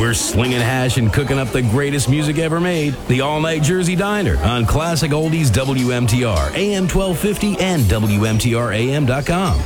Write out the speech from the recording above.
We're slinging hash and cooking up the greatest music ever made. The All Night Jersey Diner on Classic Oldies WMTR, AM 1250 and WMTRAM.com.